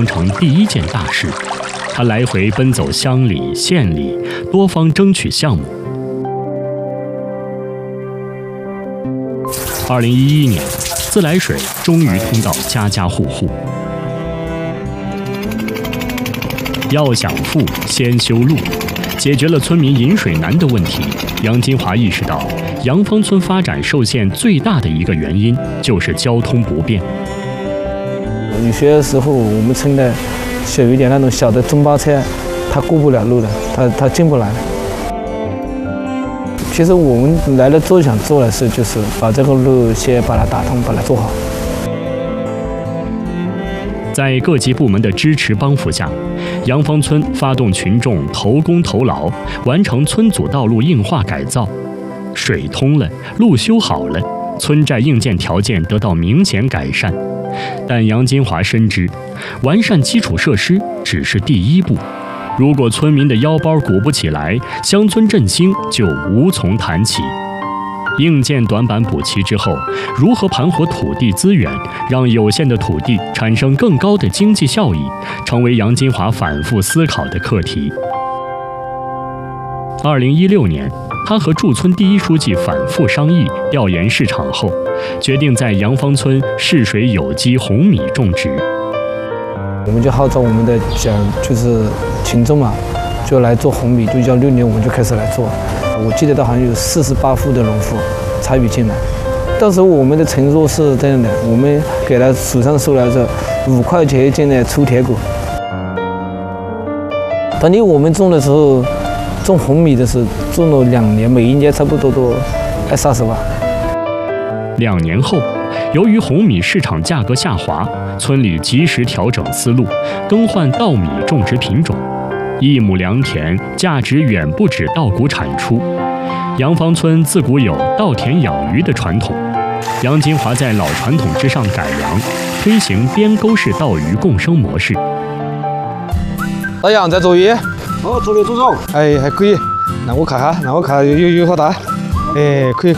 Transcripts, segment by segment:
成第一件大事。他来回奔走乡里县里，多方争取项目。2011年，自来水终于通到家家户户。要想富，先修路。解决了村民饮水难的问题，杨金华意识到，杨芳村发展受限最大的一个原因就是交通不便。 有些时候，我们村的有一点那种小的中巴车，它过不了路的，它进不来。其实我们来了最想做的事就是把这个路先把它打通，把它做好。 在各级部门的支持帮扶下，杨芳村发动群众投工投劳，完成村组道路硬化改造，水通了，路修好了，村寨硬件条件得到明显改善。但杨金华深知，完善基础设施只是第一步，如果村民的腰包鼓不起来，乡村振兴就无从谈起。硬件短板补齐之后，如何盘活土地资源，让有限的土地产生更高的经济效益，成为杨金华反复思考的课题。2016年，他和驻村第一书记反复商议，调研市场后，决定在杨芳村试水有机红米种植。 我们就号召我们的就是群众嘛，就来做红米，就叫6年我们就开始来做。我记得好像有48户的农户参与进来。当时我们的承诺是这样的，我们给他手上收来这5块钱一斤的粗铁果。当年我们种的时候，种红米的时候种了2年，每一年差不多都20-30万。 2年后，由于红米市场价格下滑，村里及时调整思路，更换稻米种植品种。1亩良田，价值远不止稻谷产出。杨芳村自古有稻田养鱼的传统，杨金华在老传统之上改良，推行边沟式稻鱼共生模式。 老杨在做鱼， 做的多少？ 哎，还可以。让我看下，有好大。哎，可以。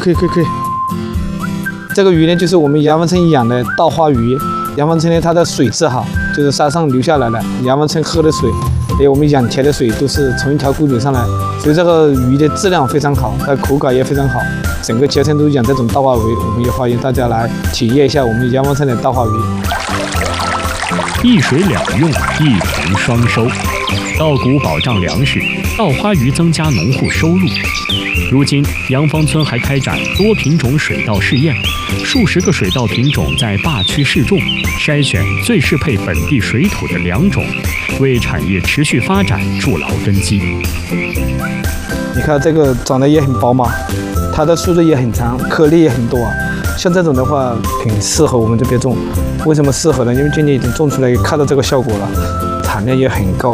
这个鱼呢，就是我们杨芳村养的稻花鱼。杨芳村呢，它的水质好，就是山上流下来的。杨芳村喝的水，还有我们养田的水，都是从一条沟流上来，所以这个鱼的质量非常好，它口感也非常好。整个街村都养这种稻花鱼，我们也欢迎大家来体验一下我们杨芳村的稻花鱼。 一水两用，一田双收，稻谷保障粮食，稻花鱼增加农户收入。如今，杨芳村还开展多品种水稻试验，数十个水稻品种在坝区试种，筛选最适配本地水土的良种，为产业持续发展筑牢根基。 你看这个长得也很饱满，它的树枝也很长，颗粒也很多。像这种的话，挺适合我们这边种。为什么适合呢？因为今年已经种出来，看到这个效果了，产量也很高。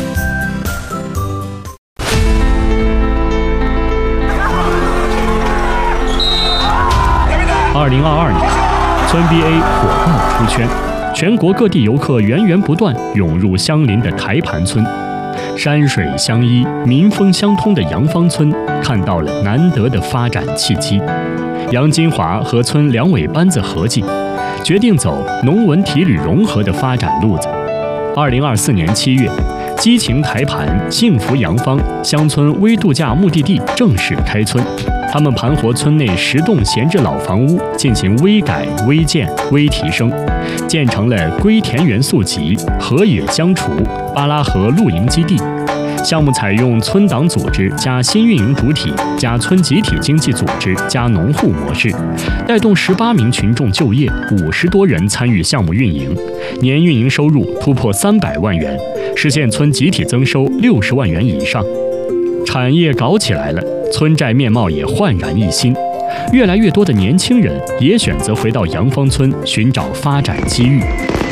2022年，村 BA 火爆出圈，全国各地游客源源不断涌入相邻的台盘村。山水相依、民风相通的杨芳村看到了难得的发展契机。杨金华和村两委班子合计，决定走农文体旅融合的发展路子。2024年7月，激情台盘、幸福杨芳乡村微度假目的地正式开村。他们盘活村内10栋闲置老房屋，进行微改、微建、微提升，建成了归田园宿集、河野乡厨、巴拉河露营基地。项目采用村党组织加新运营主体加村集体经济组织加农户模式，带动18名群众就业，50多人参与项目运营，年运营收入突破300万元，实现村集体增收60万元以上。产业搞起来了，村寨面貌也焕然一新，越来越多的年轻人也选择回到杨芳村寻找发展机遇。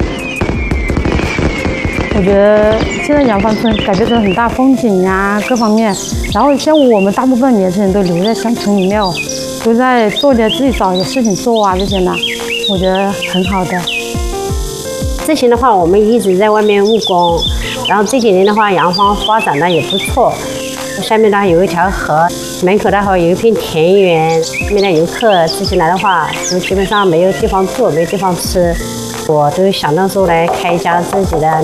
我觉得现在杨芳村改变了很大风景啊，各方面。然后像我们大部分年轻人都留在乡村里面哦，都在做点自己找一些事情做啊，这些呢，我觉得很好的。 之前的话，我们一直在外面务工，然后这几年的话，杨芳发展的也不错。下面呢有一条河，门口的话有一片田园，下面的游客自己来的话，就基本上没有地方住，没有地方吃。我都想到说来开一家自己的